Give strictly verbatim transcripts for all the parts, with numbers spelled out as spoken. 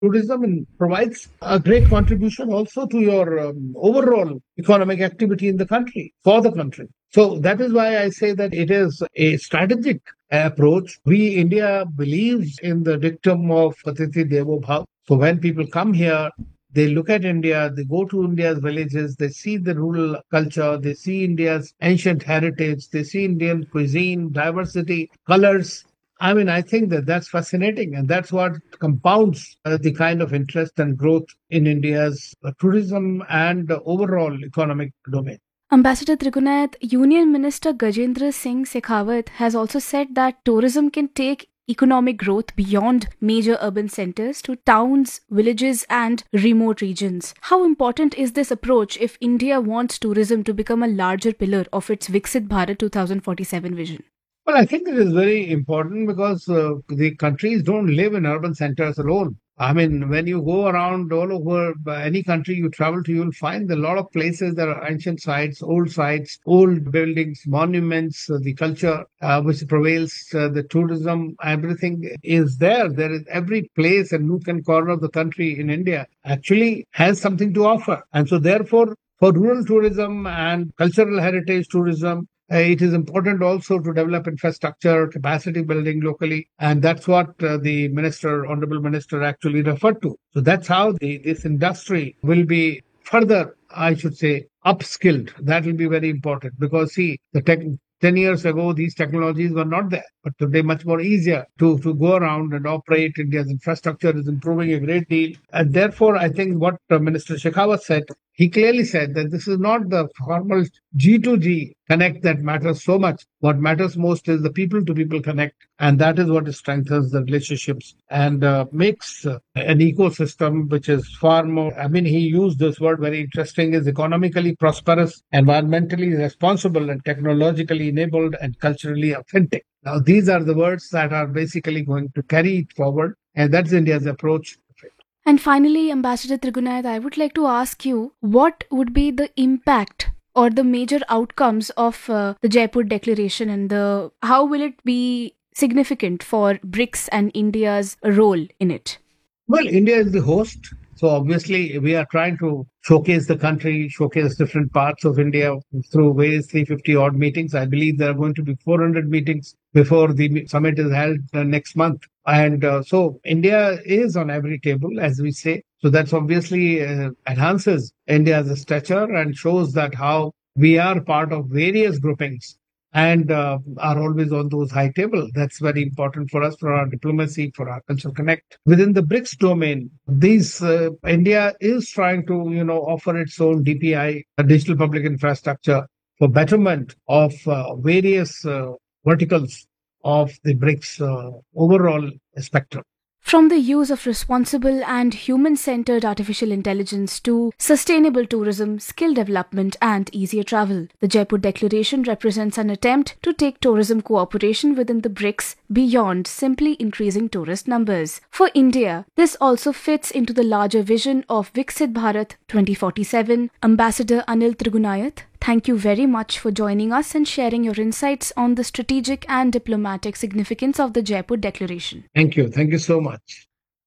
tourism and provides a great contribution also to your um, overall economic activity in the country, for the country. So that is why I say that it is a strategic approach. We, India, believes in the dictum of Atiti Devo Bhav. So when people come here, they look at India, they go to India's villages, they see the rural culture, they see India's ancient heritage, they see Indian cuisine, diversity, colors. I mean, I think that that's fascinating, and that's what compounds uh, the kind of interest and growth in India's uh, tourism and uh, overall economic domain. Ambassador Trigunath, Union Minister Gajendra Singh Shekhawat has also said that tourism can take economic growth beyond major urban centers to towns, villages, and remote regions. How important is this approach if India wants tourism to become a larger pillar of its Viksit Bharat twenty forty-seven vision? Well, I think it is very important because uh, the countries don't live in urban centers alone. I mean, when you go around all over uh, any country you travel to, you'll find a lot of places that are ancient sites, old sites, old buildings, monuments, uh, the culture uh, which prevails, uh, the tourism, everything is there. There is every place and nook and corner of the country in India actually has something to offer. And so, therefore, for rural tourism and cultural heritage tourism, uh, it is important also to develop infrastructure, capacity building locally, and that's what uh, the minister, honorable minister, actually referred to. So that's how the, this industry will be further, I should say, upskilled. That will be very important because see, the tech, ten years ago, these technologies were not there, but today much more easier to, to go around and operate. India's infrastructure is improving a great deal. And therefore, I think what uh, Minister Shekhawat said, he clearly said that this is not the formal G to G connect that matters so much. What matters most is the people to people connect. And that is what strengthens the relationships and uh, makes uh, an ecosystem which is far more, I mean, he used this word very interesting, is economically prosperous, environmentally responsible, and technologically enabled and culturally authentic. Now, these are the words that are basically going to carry it forward. And that's India's approach. And finally, Ambassador Trigunath, I would like to ask you, what would be the impact or the major outcomes of uh, the Jaipur Declaration, and the how will it be significant for BRICS and India's role in it? Well, India is the host. So obviously, we are trying to showcase the country, showcase different parts of India through various three hundred fifty odd meetings. I believe there are going to be four hundred meetings before the summit is held uh, next month. And uh, so India is on every table, as we say. So that's obviously uh, enhances India's stature and shows that how we are part of various groupings and uh, are always on those high table. That's very important for us, for our diplomacy, for our cultural connect. Within the BRICS domain, these uh, India is trying to, you know, offer its own D P I, a digital public infrastructure, for betterment of uh, various uh, verticals of the BRICS uh, overall spectrum. From the use of responsible and human-centered artificial intelligence to sustainable tourism, skill development, and easier travel, the Jaipur Declaration represents an attempt to take tourism cooperation within the BRICS beyond simply increasing tourist numbers. For India, this also fits into the larger vision of Viksit Bharat twenty forty-seven. Ambassador Anil Trigunath, thank you very much for joining us and sharing your insights on the strategic and diplomatic significance of the Jaipur Declaration. Thank you. Thank you so much.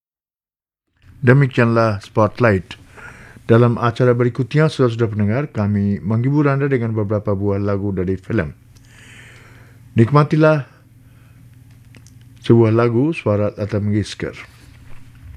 Demikianlah Spotlight. Dalam acara berikutnya, saudara pendengar, kami menghibur anda dengan beberapa buah lagu dari filem. Nikmatilah sebuah lagu Suara Atam Mengiskar.